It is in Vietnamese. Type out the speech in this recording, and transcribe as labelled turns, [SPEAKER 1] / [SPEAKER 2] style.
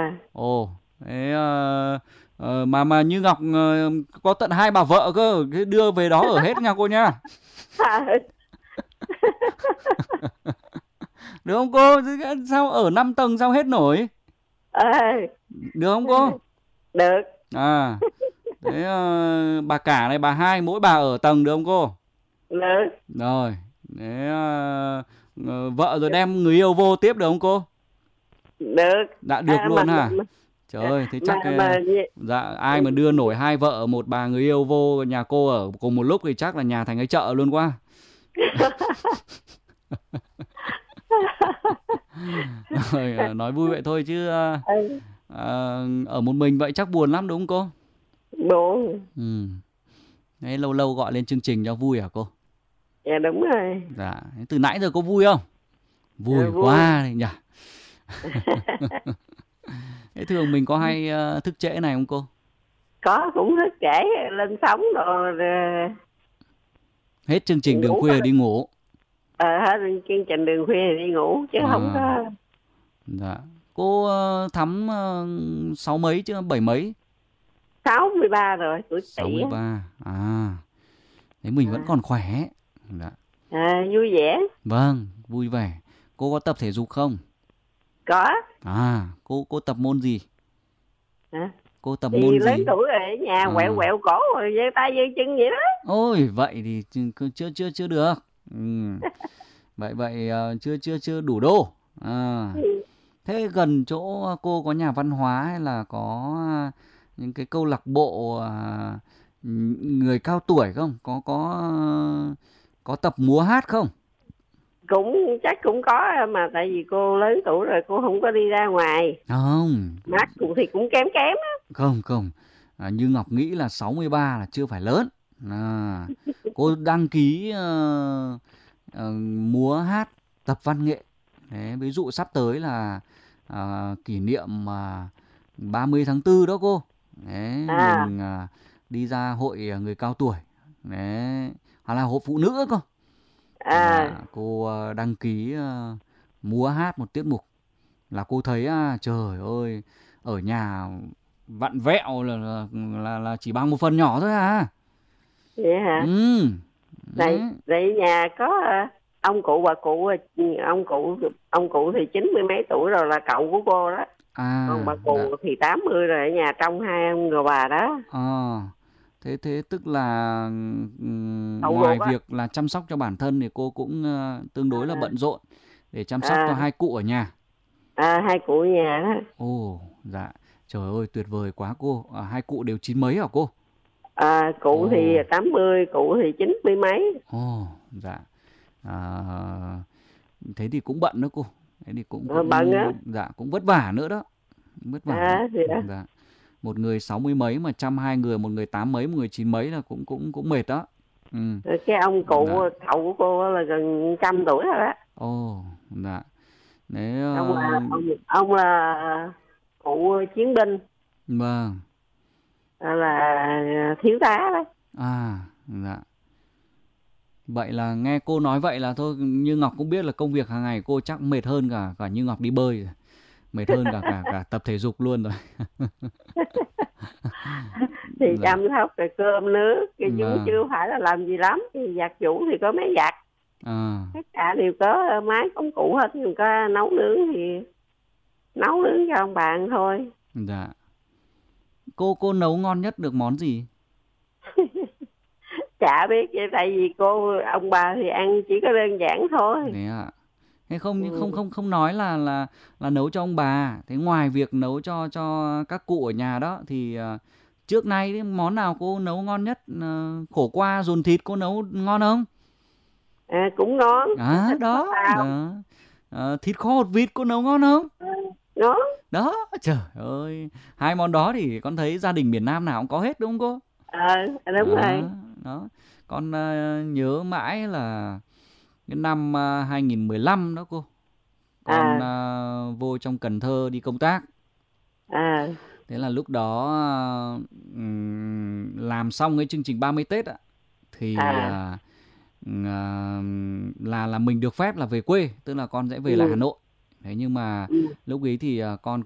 [SPEAKER 1] Ồ, thế mà như Ngọc có tận 2 bà vợ cơ, thế đưa về đó ở hết nha cô nha. Được không cô? Sao ở 5 tầng sao hết nổi? Được không cô?
[SPEAKER 2] Được.
[SPEAKER 1] À, thế bà cả này bà hai mỗi bà ở tầng được không cô?
[SPEAKER 2] Được.
[SPEAKER 1] Rồi, thế vợ rồi đem người yêu vô tiếp được không cô?
[SPEAKER 2] Được.
[SPEAKER 1] Đã được luôn hả? Trời ơi, thế chắc
[SPEAKER 2] mà
[SPEAKER 1] dạ ai mà đưa nổi 2 vợ một bà người yêu vô nhà cô ở cùng một lúc thì chắc là nhà thành cái chợ luôn quá. Rồi, nói vui vậy thôi chứ ở một mình vậy chắc buồn lắm đúng không cô?
[SPEAKER 2] Buồn.
[SPEAKER 1] Thế lâu lâu gọi lên chương trình cho vui hả cô?
[SPEAKER 2] Dạ đúng rồi.
[SPEAKER 1] Dạ, từ nãy giờ có vui không? Vui
[SPEAKER 2] Vui.
[SPEAKER 1] quá đấy nhỉ. Thế thường mình có hay thức trễ này không cô?
[SPEAKER 2] Có, cũng thức trễ lên sóng rồi.
[SPEAKER 1] Hết chương trình Đường Khuya đi ngủ.
[SPEAKER 2] Hết chương trình Đường Khuya thì đi ngủ chứ không có.
[SPEAKER 1] Dạ. Cô Thắm 6 mấy chứ 7 mấy?
[SPEAKER 2] 63 rồi, tuổi Tỵ.
[SPEAKER 1] 63. À. Thế mình vẫn còn khỏe. Dạ.
[SPEAKER 2] Vui vẻ.
[SPEAKER 1] Vâng, vui vẻ. Cô có tập thể dục không?
[SPEAKER 2] Có.
[SPEAKER 1] Cô tập môn gì? Cô tập
[SPEAKER 2] thì
[SPEAKER 1] môn
[SPEAKER 2] lớn
[SPEAKER 1] gì?
[SPEAKER 2] tuổi rồi ở nhà quẹo quẹo cổ rồi giơ tay giơ chân vậy đó.
[SPEAKER 1] Ôi, vậy thì chưa được. Vậy chưa đủ đô. Thế gần chỗ cô có nhà văn hóa hay là có những cái câu lạc bộ người cao tuổi không? Có tập múa hát không?
[SPEAKER 2] Chắc cũng có, mà tại vì cô lớn tuổi rồi cô không có đi ra ngoài.
[SPEAKER 1] Không.
[SPEAKER 2] Mắt thì cũng kém kém á.
[SPEAKER 1] Không. Như Ngọc nghĩ là 63 là chưa phải lớn. Cô đăng ký múa hát, tập văn nghệ. Đấy, ví dụ sắp tới là kỷ niệm 30 tháng 4 đó cô. Đấy, mình đi ra hội người cao tuổi. Đấy, hoặc là hội phụ nữ cơ. Cô đăng ký múa hát một tiết mục. Là cô thấy trời ơi, ở nhà vặn vẹo là chỉ bằng một phần nhỏ thôi à.
[SPEAKER 2] Vậy hả? Vậy nhà có ông cụ bà cụ, ông cụ thì 90 mấy tuổi rồi, là cậu của cô đó. Còn bà cụ thì 80 rồi, ở nhà trông hai ông người bà đó.
[SPEAKER 1] Thế tức là ngoài việc là chăm sóc cho bản thân thì cô cũng tương đối là bận rộn để chăm sóc cho hai cụ ở nhà.
[SPEAKER 2] Hai cụ ở nhà đó.
[SPEAKER 1] Ồ, dạ. Trời ơi, tuyệt vời quá cô. Hai cụ đều 9 mấy hả cô?
[SPEAKER 2] Cụ thì 80, cụ thì 90 mấy.
[SPEAKER 1] Dạ. Thế thì cũng bận đó cô. Thế thì cũng
[SPEAKER 2] bận á.
[SPEAKER 1] Dạ, cũng vất vả nữa đó. Vất vả. Dạ. Một người 60 mấy mà chăm hai người, một người 8 mấy, một người 9 mấy là cũng mệt đó.
[SPEAKER 2] Cái ông cụ cậu của cô là gần 100 tuổi rồi đó.
[SPEAKER 1] Dạ. Đấy,
[SPEAKER 2] ông là cụ chiến binh.
[SPEAKER 1] Vâng.
[SPEAKER 2] Là thiếu tá đó.
[SPEAKER 1] Dạ. Vậy là nghe cô nói vậy là thôi, Như Ngọc cũng biết là công việc hàng ngày cô chắc mệt hơn cả Như Ngọc đi bơi rồi. Mệt hơn cả tập thể dục luôn rồi.
[SPEAKER 2] Thì chăm sóc rồi cơm nước chứ chưa phải là làm gì lắm. Thì giặt giũ thì có máy giặt. Tất cả đều có máy công cụ hết. Nhưng có nấu nướng thì nấu nướng cho ông bạn thôi.
[SPEAKER 1] Dạ. Cô nấu ngon nhất được món gì?
[SPEAKER 2] Chả biết vậy, tại vì ông bà thì ăn chỉ có đơn giản thôi.
[SPEAKER 1] Thế ạ. Thế không nói là nấu cho ông bà. Thế ngoài việc nấu cho các cụ ở nhà đó thì trước nay món nào cô nấu ngon nhất? Khổ qua dồn thịt cô nấu ngon không?
[SPEAKER 2] Cũng ngon.
[SPEAKER 1] Đó. Thịt kho hột vịt cô nấu ngon không?
[SPEAKER 2] Ngon.
[SPEAKER 1] Đó, trời ơi. Hai món đó thì con thấy gia đình miền Nam nào cũng có hết đúng không cô?
[SPEAKER 2] Đúng rồi.
[SPEAKER 1] Đó. Con nhớ mãi là cái năm 2015 đó cô. Con vô trong Cần Thơ đi công tác. Thế là lúc đó làm xong cái chương trình 30 Tết thì là mình được phép là về quê, tức là con sẽ về lại Hà Nội. Thế nhưng mà lúc ấy thì con